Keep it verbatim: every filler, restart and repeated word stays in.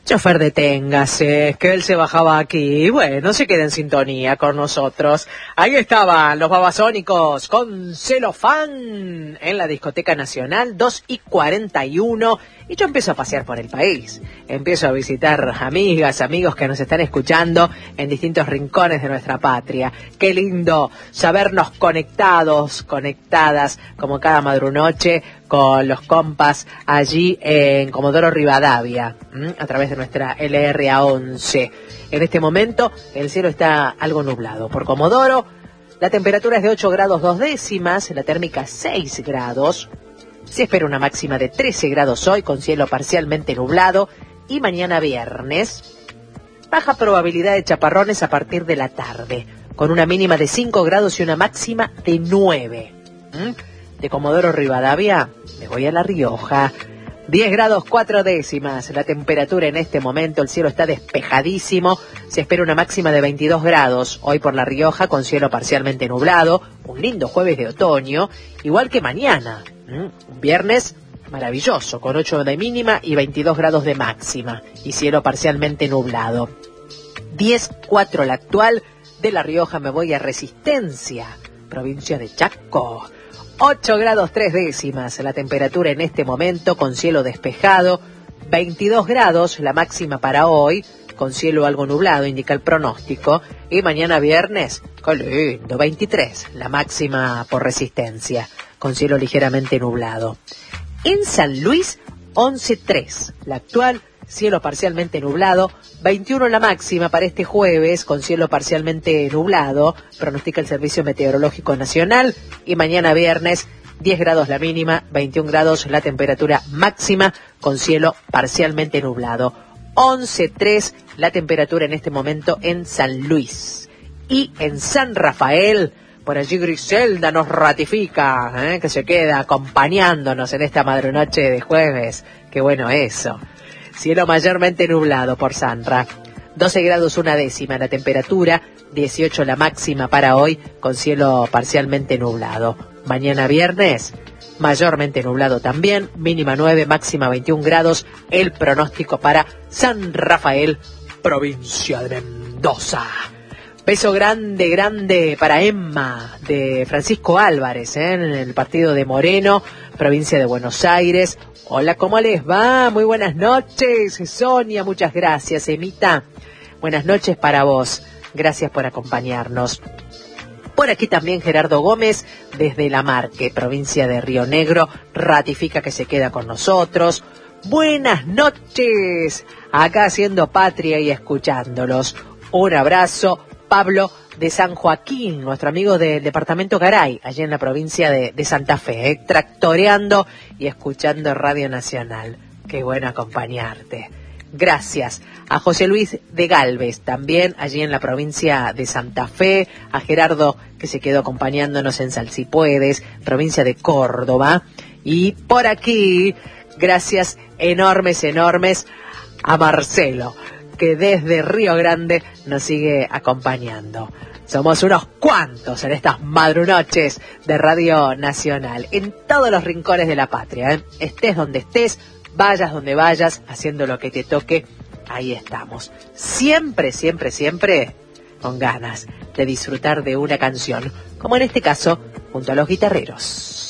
Chofer, deténgase, que él se bajaba aquí. Bueno, se queda en sintonía con nosotros. Ahí estaban los Babasónicos con Celofán en la Discoteca Nacional, dos y cuarenta y uno. Y yo empiezo a pasear por el país. Empiezo a visitar amigas, amigos que nos están escuchando en distintos rincones de nuestra patria. Qué lindo sabernos conectados, conectadas, como cada madrunoche, con los compas allí en Comodoro Rivadavia, ¿m? a través de nuestra L R A once. En este momento el cielo está algo nublado. Por Comodoro la temperatura es de ocho grados dos décimas, la térmica seis grados. Se espera una máxima de trece grados hoy con cielo parcialmente nublado, y mañana viernes baja probabilidad de chaparrones a partir de la tarde, con una mínima de cinco grados y una máxima de nueve. ¿Mm? De Comodoro Rivadavia me voy a La Rioja. diez grados cuatro décimas la temperatura en este momento, el cielo está despejadísimo, se espera una máxima de veintidós grados hoy por La Rioja con cielo parcialmente nublado, un lindo jueves de otoño, igual que mañana, ¿Mm? un viernes maravilloso con ocho de mínima y veintidós grados de máxima y cielo parcialmente nublado. diez cuatro la actual. De La Rioja me voy a Resistencia, provincia de Chaco. ocho grados tres décimas la temperatura en este momento con cielo despejado, veintidós grados la máxima para hoy con cielo algo nublado, indica el pronóstico, y mañana viernes, qué lindo, veintitrés la máxima por Resistencia con cielo ligeramente nublado. En San Luis, once tres la actual, cielo parcialmente nublado, veintiuno la máxima para este jueves con cielo parcialmente nublado, pronostica el Servicio Meteorológico Nacional, y mañana viernes diez grados la mínima, veintiún grados la temperatura máxima con cielo parcialmente nublado. once tres la temperatura en este momento en San Luis. Y en San Rafael, por allí Griselda nos ratifica, ¿eh? que se queda acompañándonos en esta madrunoche de jueves. Qué bueno eso. Cielo mayormente nublado por Sanra. doce grados una décima la temperatura, dieciocho la máxima para hoy, con cielo parcialmente nublado. Mañana viernes, mayormente nublado también, mínima nueve, máxima veintiún grados, el pronóstico para San Rafael, provincia de Mendoza. Beso grande, grande para Emma, de Francisco Álvarez, ¿eh? en el partido de Moreno, provincia de Buenos Aires. Hola, ¿cómo les va? Muy buenas noches, Sonia, muchas gracias, Emita. Buenas noches para vos, gracias por acompañarnos. Por aquí también Gerardo Gómez, desde La Marque, provincia de Río Negro, ratifica que se queda con nosotros. Buenas noches, acá haciendo patria y escuchándolos. Un abrazo, Pablo de San Joaquín, nuestro amigo del departamento Garay, allí en la provincia de, de Santa Fe, eh, tractoreando y escuchando Radio Nacional. Qué bueno acompañarte. Gracias a José Luis de Galvez, también allí en la provincia de Santa Fe, a Gerardo, que se quedó acompañándonos en Salsipuedes, provincia de Córdoba, y por aquí, gracias enormes, enormes a Marcelo, que desde Río Grande nos sigue acompañando. Somos unos cuantos en estas madrunoches de Radio Nacional, en todos los rincones de la patria, ¿eh? Estés donde estés, vayas donde vayas, haciendo lo que te toque, ahí estamos. Siempre, siempre, siempre con ganas de disfrutar de una canción, como en este caso, junto a los guitarreros.